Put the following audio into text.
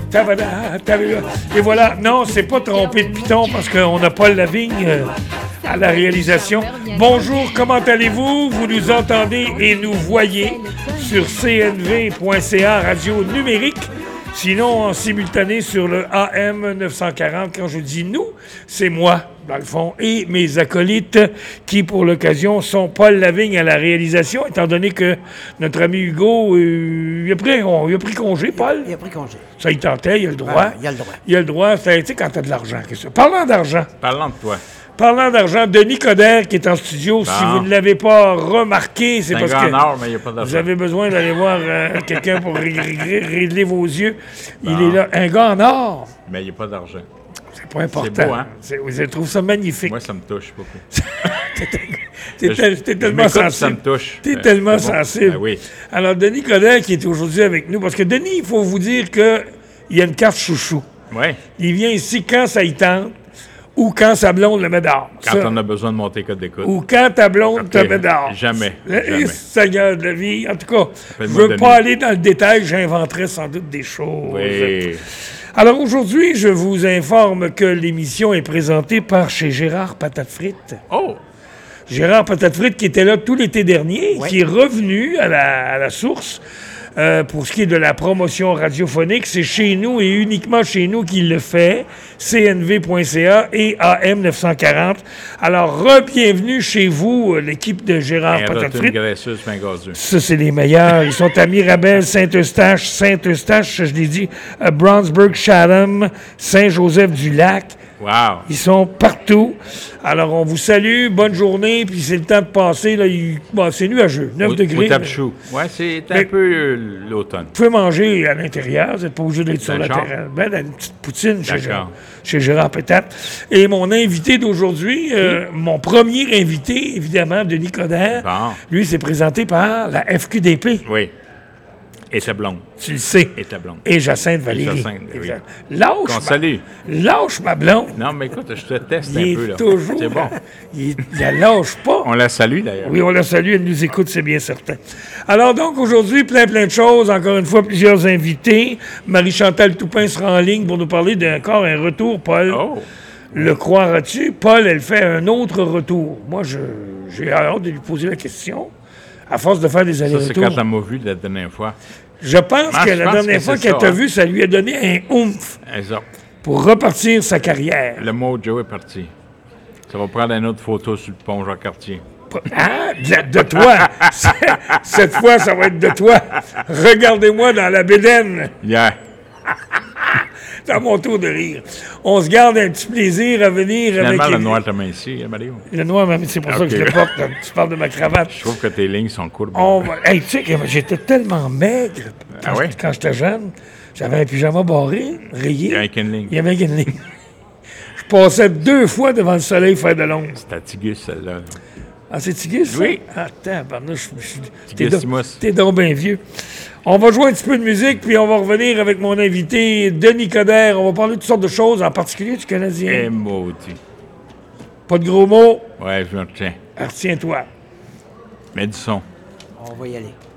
Et voilà. Non, c'est pas trompé de piton parce qu'on n'a pas Lavigne à la réalisation. Bonjour, comment allez-vous? Vous nous entendez et nous voyez sur cnv.ca radio numérique. Sinon, en simultané sur le AM 940, quand je dis nous, c'est moi, dans le fond, et mes acolytes qui, pour l'occasion, sont Paul Lavigne à la réalisation, étant donné que notre ami Hugo, il a pris congé, Paul. Il a pris congé. Ça, il tentait, il a le droit. Il a le droit. Il a le droit, tu sais, quand t'as de l'argent, qu'est-ce que ça? Parlant d'argent. Parlant de toi. Parlant d'argent, Denis Coderre qui est en studio, si vous ne l'avez pas remarqué, c'est parce que or, mais il y a pas vous avez besoin d'aller voir quelqu'un pour régler vos yeux. Il est là, un gars en or. Mais il n'y a pas d'argent. C'est pas important. C'est beau, hein? Je trouve ça magnifique. Moi, ça me touche beaucoup. T'es tellement sensible. Ça me touche. T'es tellement sensible. Ben oui. Alors, Denis Coderre qui est aujourd'hui avec nous, parce que Denis, il faut vous dire qu'il y a une carte chouchou. Oui. Il vient ici quand ça y tente. Ou quand sa blonde le met dehors. Quand on a besoin de monter code d'écoute. Ou quand ta blonde te met dehors. Jamais. Seigneur de la vie. En tout cas, je ne veux pas aller dans le détail. J'inventerai sans doute des choses. Oui. Alors aujourd'hui, je vous informe que l'émission est présentée par chez Gérard Patate Frites. Oh! Gérard Patate Frites qui était là tout l'été dernier, qui est revenu à la source. Pour ce qui est de la promotion radiophonique, c'est chez nous et uniquement chez nous qu'il le fait, cnv.ca et AM 940. Alors, re-bienvenue chez vous, l'équipe de Gérard Patate Frites. Ça, c'est les meilleurs. Ils sont à Mirabel, Saint-Eustache, je l'ai dit, à Brownsburg, Chatham, Saint-Joseph-du-Lac. Wow! Ils sont partout. Alors, on vous salue. Bonne journée. Puis c'est le temps de passer. Là, c'est nuageux. 9 degrés. Oui, c'est un peu l'automne. Vous pouvez manger à l'intérieur. Vous n'êtes pas obligé d'être sur la terrasse. Ben, une petite poutine chez Gérard Patate. Et mon invité d'aujourd'hui, mon premier invité, évidemment, Denis Coderre, lui, s'est présenté par la FQDP. Oui. Et ta blonde. Tu le sais. Et ta blonde. Et Jacinthe Valérie. Oui. Lâche ma blonde. Non, mais écoute, je te teste un peu. Là. Toujours. C'est bon. Il la lâche pas. On la salue, d'ailleurs. Oui, on la salue. Elle nous écoute, c'est bien certain. Alors, donc, aujourd'hui, plein de choses. Encore une fois, plusieurs invités. Marie-Chantal Toupin sera en ligne pour nous parler d'encore un retour, Paul. Oh. Le croiras-tu? Paul, elle fait un autre retour. Moi, j'ai hâte de lui poser la question. À force de faire des allers-retours. Ça, c'est quand elle m'a vu la dernière fois. Je pense que la dernière fois qu'elle t'a vu, ça lui a donné un oomph pour repartir sa carrière. Le mojo est parti. Ça va prendre une autre photo sur le pont Jean-Cartier. Ah, de toi. Cette fois, ça va être de toi. Regardez-moi dans la bédaine. Yeah. C'est à mon tour de rire. On se garde un petit plaisir à venir Finalement, avec... le noir t'a mis ici, Mario. Le noir, c'est pour ça que je le porte. Tu parles de ma cravate. Je trouve que tes lignes sont courbes. Hey, tu sais que j'étais tellement maigre quand j'étais jeune. J'avais un pyjama barré, rayé. Il y avait une ligne. Je passais 2 fois devant le soleil faire de l'ombre. C'est ta Tigus, celle-là. Ah, c'est Tigus, ça? Oui. Attends, pardon, Tigus. T'es donc bien vieux. On va jouer un petit peu de musique, puis on va revenir avec mon invité, Denis Coderre. On va parler de toutes sortes de choses, en particulier du Canadien. Et maudit. Pas de gros mots? Ouais, je me retiens. Retiens-toi. Mets du son. On va y aller.